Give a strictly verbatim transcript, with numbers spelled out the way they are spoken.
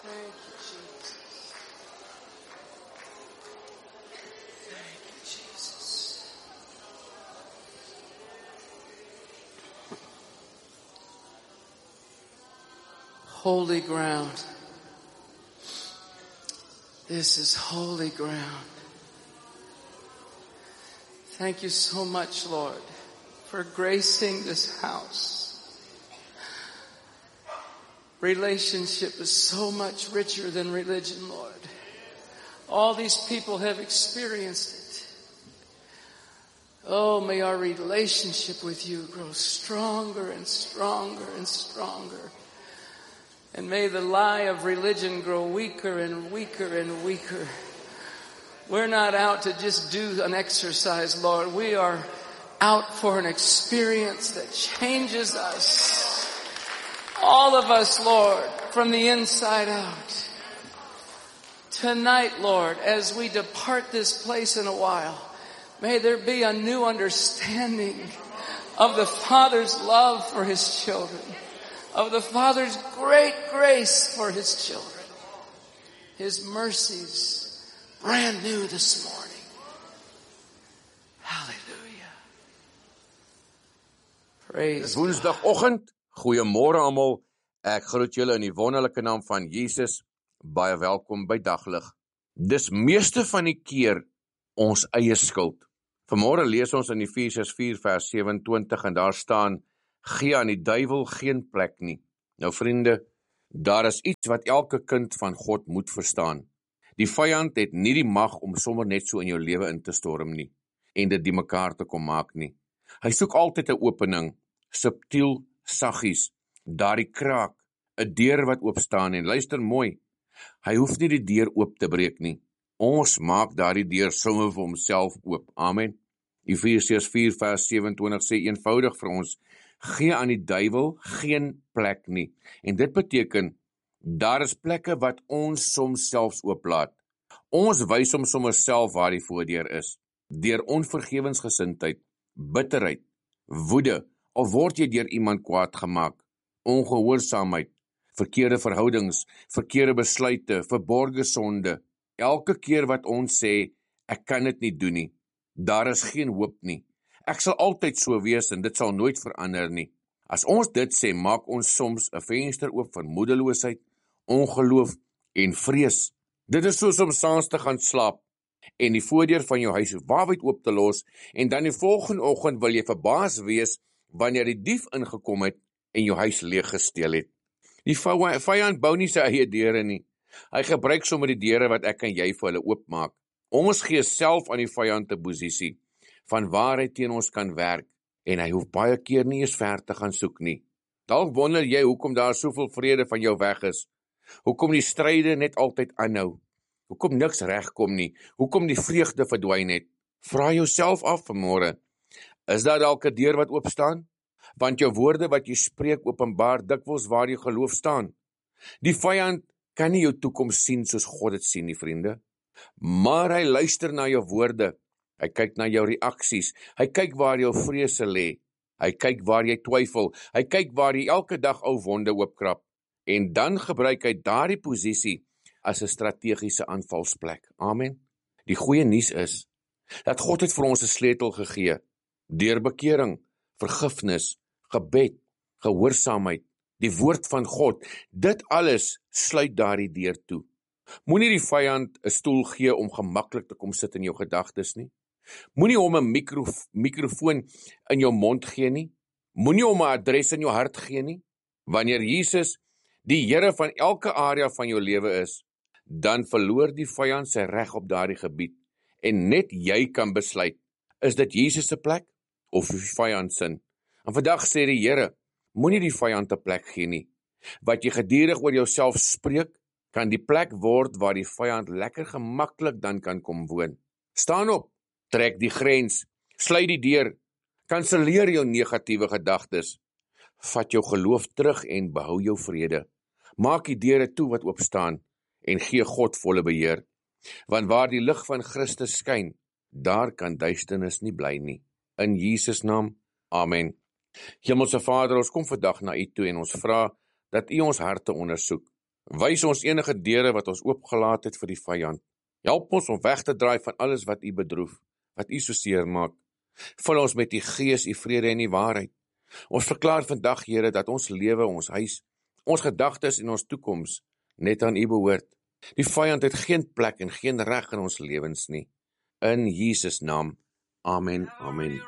Thank you, Jesus. Thank you, Jesus. Holy ground. This is holy ground. Thank you so much, Lord, for gracing this house. Relationship is so much richer than religion, Lord. All these people have experienced it. Oh, may our relationship with you grow stronger and stronger and stronger. And may the lie of religion grow weaker and weaker and weaker. We're not out to just do an exercise, Lord. We are out for an experience that changes us. All of us, Lord, from the inside out. Tonight, Lord, as we depart this place in a while, may there be a new understanding of the Father's love for His children, of the Father's great grace for His children, His mercies brand new this morning. Hallelujah. Praise Dis Woensdagoggend. Goeiemôre almal. Ek groet julle in die wonderlike naam van Jesus. Baie welkom by Daglig. Dis meeste van die keer ons eie skuld. Vanmôre lees ons in Efesiërs vier vers sewe-en-twintig en daar staan: gee aan die duiwel geen plek nie. Nou vriende, daar is iets wat elke kind van God moet verstaan. Die vyand het nie die mag om sommer net so in jou lewe in te storm nie en dit die mekaar te kom maak nie. Hy soek altyd 'n opening, subtiel, saggies, daardie kraak, 'n deur wat oop staan en luister mooi, hy hoef nie die deur oop te breek nie. Ons maak daardie deur sommer vir homself oop. Amen. Efesiërs vier vers sewe-en-twintig sê eenvoudig vir ons: gee aan die duiwel geen plek nie. En dit beteken, daar is plekke wat ons soms selfs ooplaat. Ons wys hom sommer self waar die voordeur is. Deur onvergewensgesindheid, bitterheid, woede, of word jy deur iemand kwaad gemaak, ongehoorsaamheid, verkeerde verhoudings, verkeerde besluite, verborgde sonde. Elke keer wat ons sê, ek kan dit nie doen nie, daar is geen hoop nie, ek sal altyd so wees en dit sal nooit verander nie. As ons dit sê, maak ons soms 'n venster oop vir moedeloosheid, ongeloof en vrees. Dit is soos om saans te gaan slaap en die voordeur van jou huis waawyd oop te los en dan die volgende oggend wil jy verbaas wees wanneer die dief ingekom het en jou huis leeg gesteel het. Die vyand bou nie sy eie deure nie. Hy gebruik sommer die deure wat ek en jy vir hulle oopmaak. Ons gee self aan die vyand 'n posisie van waar hy teen ons kan werk en hy hoef baie keer nie eens ver te gaan soek nie. Dalk wonder jy hoekom daar soveel vrede van jou weg is. Hoekom die stryde net altyd aanhou. Hoekom niks regkom nie. Hoekom die vreugde verdwyn het. Vra jouself af vanmôre. Is daar dalk 'n deur wat oop staan? Want jou woorde wat jy spreek openbaar dikwels waar jy geloof staan. Die vyand kan nie jou toekoms sien soos God dit sien nie, vriende. Maar hy luister na jou woorde. Hy kyk na jou reaksies. Hy kyk waar jou vrese lê. Hy kyk waar jy twyfel. Hy kyk waar jy elke dag ou wonde oopkrap. En dan gebruik hy daardie posisie as 'n strategiese aanvalsplek. Amen. Die goeie nuus is dat God het vir ons 'n sleutel gegee. Deur bekering, vergifnis, gebed, gehoorsaamheid, die woord van God. Dit alles sluit daardie deur toe. Moenie die vyand 'n stoel gee om gemaklik te kom sit in jou gedagtes nie. Moenie hom 'n mikro, mikrofoon in jou mond gee nie. Moenie hom 'n adres in jou hart gee nie. Wanneer Jesus die Here van elke area van jou lewe is, dan verloor die vyand sy reg op daardie gebied. En net jy kan besluit, is dit Jesus se plek of die vyand se? En vandag sê die Here, moenie die vyand 'n plek gee nie. Wat jy gedurig oor jouself spreek, kan die plek word waar die vyand lekker gemaklik dan kan kom woon. Staan op, trek die grens, sluit die deur, kanselleer jou negatiewe gedagtes, vat jou geloof terug en behou jou vrede. Maak die deure toe wat oop staan en gee God volle beheer. Want waar die lig van Christus skyn, daar kan duisternis nie bly nie. In Jesus naam, amen. Hemelse Vader, ons kom vandag na U toe en ons vra dat U ons harte ondersoek. Wys ons enige deure wat ons oopgelaat het vir die vyand. Help ons om weg te draai van alles wat U bedroef, wat U so seer maak. Vul ons met U Gees, U vrede en U waarheid. Ons verklaar vandag, Here, dat ons lewe, ons huis, ons gedagtes en ons toekoms net aan U behoort. Die vyand het geen plek en geen reg in ons lewens nie. In Jesus naam. Amen. Amen.